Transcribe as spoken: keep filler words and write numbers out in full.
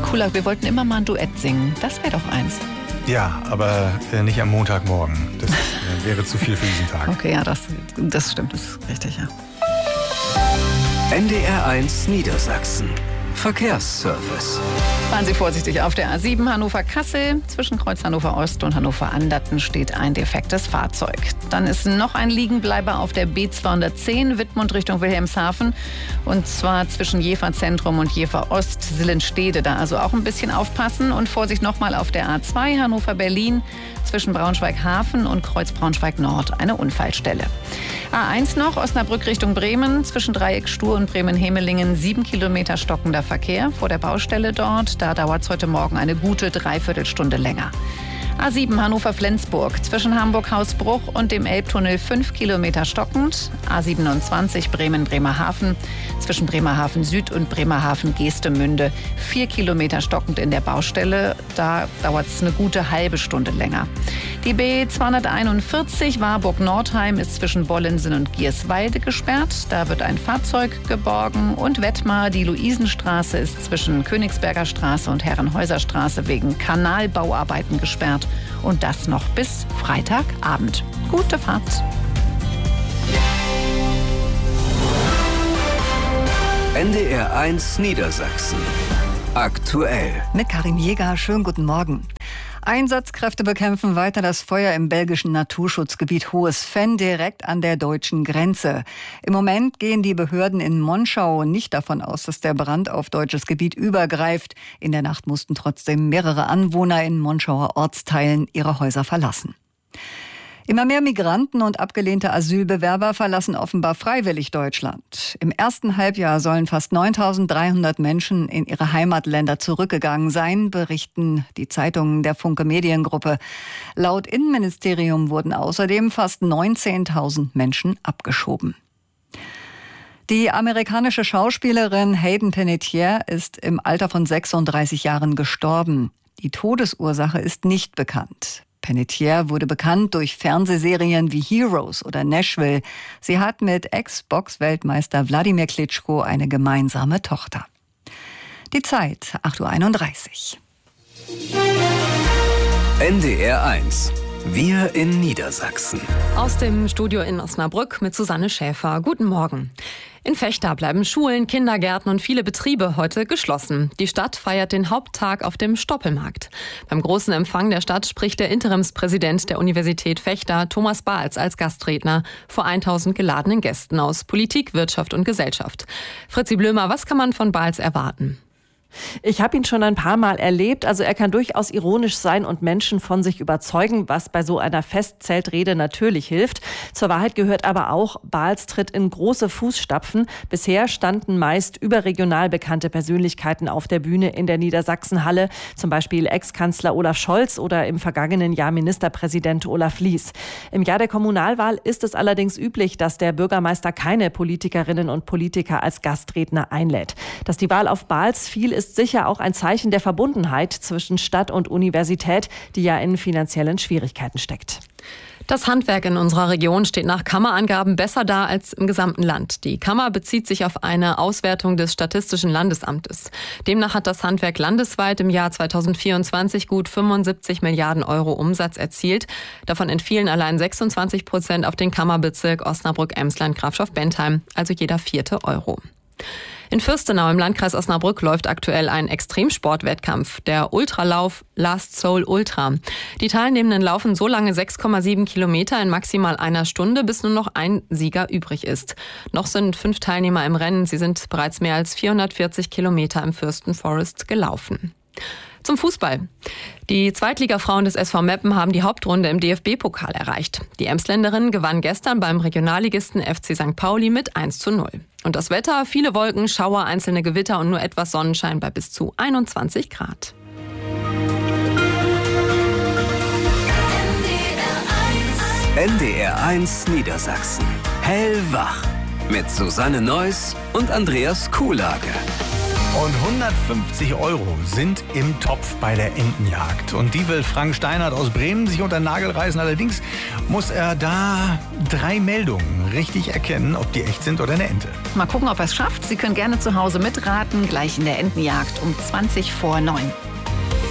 Kulak, wir wollten immer mal ein Duett singen. Das wäre doch eins. Ja, aber äh, nicht am Montagmorgen. Das äh, wäre zu viel für diesen Tag. Okay, ja, das, das stimmt, das ist richtig, ja. N D R eins Niedersachsen. Verkehrsservice. Fahren Sie vorsichtig auf der A sieben Hannover-Kassel. Zwischen Kreuz Hannover-Ost und Hannover-Anderten steht ein defektes Fahrzeug. Dann ist noch ein Liegenbleiber auf der B zweihundertzehn Wittmund Richtung Wilhelmshaven. Und zwar zwischen Jever-Zentrum und Jever-Ost-Sillenstede. Da also auch ein bisschen aufpassen. Und Vorsicht nochmal auf der A zwei Hannover-Berlin. Zwischen Braunschweig-Hafen und Kreuz Braunschweig-Nord eine Unfallstelle. A eins noch, Osnabrück Richtung Bremen. Zwischen Dreieck Stur und Bremen-Hemelingen sieben Kilometer stockender Verkehr vor der Baustelle dort. Da dauert es heute Morgen eine gute Dreiviertelstunde länger. A sieben Hannover-Flensburg. Zwischen Hamburg-Hausbruch und dem Elbtunnel fünf Kilometer stockend. A siebenundzwanzig Bremen-Bremerhaven. Zwischen Bremerhaven Süd und Bremerhaven-Geestemünde vier Kilometer stockend in der Baustelle. Da dauert es eine gute halbe Stunde länger. Die B zweihunderteinundvierzig Warburg-Nordheim ist zwischen Bollensen und Gierswalde gesperrt. Da wird ein Fahrzeug geborgen. Und Wettmar, die Luisenstraße, ist zwischen Königsberger Straße und Herrenhäuser Straße wegen Kanalbauarbeiten gesperrt. Und das noch bis Freitagabend. Gute Fahrt. N D R eins Niedersachsen. Aktuell. Mit Karin Jäger, schönen guten Morgen. Einsatzkräfte bekämpfen weiter das Feuer im belgischen Naturschutzgebiet Hohes Venn direkt an der deutschen Grenze. Im Moment gehen die Behörden in Monschau nicht davon aus, dass der Brand auf deutsches Gebiet übergreift. In der Nacht mussten trotzdem mehrere Anwohner in Monschauer Ortsteilen ihre Häuser verlassen. Immer mehr Migranten und abgelehnte Asylbewerber verlassen offenbar freiwillig Deutschland. Im ersten Halbjahr sollen fast neuntausenddreihundert Menschen in ihre Heimatländer zurückgegangen sein, berichten die Zeitungen der Funke Mediengruppe. Laut Innenministerium wurden außerdem fast neunzehntausend Menschen abgeschoben. Die amerikanische Schauspielerin Hayden Panettiere ist im Alter von sechsunddreißig Jahren gestorben. Die Todesursache ist nicht bekannt. Panettiere wurde bekannt durch Fernsehserien wie Heroes oder Nashville. Sie hat mit Ex-Box-Weltmeister Wladimir Klitschko eine gemeinsame Tochter. Die Zeit, acht Uhr einunddreißig. N D R eins. Wir in Niedersachsen. Aus dem Studio in Osnabrück mit Susanne Schäfer. Guten Morgen. In Vechta bleiben Schulen, Kindergärten und viele Betriebe heute geschlossen. Die Stadt feiert den Haupttag auf dem Stoppelmarkt. Beim großen Empfang der Stadt spricht der Interimspräsident der Universität Vechta, Thomas Bahls, als Gastredner vor tausend geladenen Gästen aus Politik, Wirtschaft und Gesellschaft. Fritzi Blömer, was kann man von Bahls erwarten? Ich habe ihn schon ein paar Mal erlebt. Also er kann durchaus ironisch sein und Menschen von sich überzeugen, was bei so einer Festzeltrede natürlich hilft. Zur Wahrheit gehört aber auch, Bahls tritt in große Fußstapfen. Bisher standen meist überregional bekannte Persönlichkeiten auf der Bühne in der Niedersachsenhalle, zum Beispiel Ex-Kanzler Olaf Scholz oder im vergangenen Jahr Ministerpräsident Olaf Lies. Im Jahr der Kommunalwahl ist es allerdings üblich, dass der Bürgermeister keine Politikerinnen und Politiker als Gastredner einlädt. Dass die Wahl auf Bahls fiel, ist sicher auch ein Zeichen der Verbundenheit zwischen Stadt und Universität, die ja in finanziellen Schwierigkeiten steckt. Das Handwerk in unserer Region steht nach Kammerangaben besser da als im gesamten Land. Die Kammer bezieht sich auf eine Auswertung des Statistischen Landesamtes. Demnach hat das Handwerk landesweit im Jahr zweitausendvierundzwanzig gut fünfundsiebzig Milliarden Euro Umsatz erzielt. Davon entfielen allein sechsundzwanzig Prozent auf den Kammerbezirk Osnabrück-Emsland-Grafschaft-Bentheim, also jeder vierte Euro. In Fürstenau im Landkreis Osnabrück läuft aktuell ein Extremsportwettkampf, der Ultralauf Last Soul Ultra. Die Teilnehmenden laufen so lange sechs Komma sieben Kilometer in maximal einer Stunde, bis nur noch ein Sieger übrig ist. Noch sind fünf Teilnehmer im Rennen. Sie sind bereits mehr als vierhundertvierzig Kilometer im Fürsten Forest gelaufen. Zum Fußball. Die Zweitligafrauen des S V Meppen haben die Hauptrunde im D F B-Pokal erreicht. Die Emsländerinnen gewannen gestern beim Regionalligisten F C Sankt Pauli mit eins zu null. Und das Wetter, viele Wolken, Schauer, einzelne Gewitter und nur etwas Sonnenschein bei bis zu einundzwanzig Grad. N D R eins Niedersachsen. Hellwach. Mit Susanne Neuss und Andreas Kuhlage. Und hundertfünfzig Euro sind im Topf bei der Entenjagd. Und die will Frank Steinert aus Bremen sich unter den Nagel reißen. Allerdings muss er da drei Meldungen richtig erkennen, ob die echt sind oder eine Ente. Mal gucken, ob er es schafft. Sie können gerne zu Hause mitraten, gleich in der Entenjagd um zwanzig vor neun.